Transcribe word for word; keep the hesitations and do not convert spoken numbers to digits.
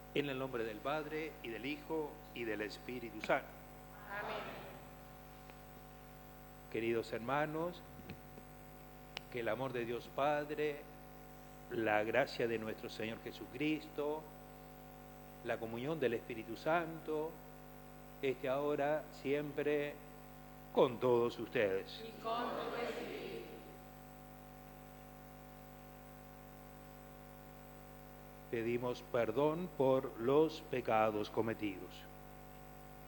En el nombre del Padre, y del Hijo, y del Espíritu Santo. Amén. Queridos hermanos, que el amor de Dios Padre, la gracia de nuestro Señor Jesucristo, la comunión del Espíritu Santo, esté ahora siempre con todos ustedes. Y con tu espíritu. Pedimos perdón por los pecados cometidos.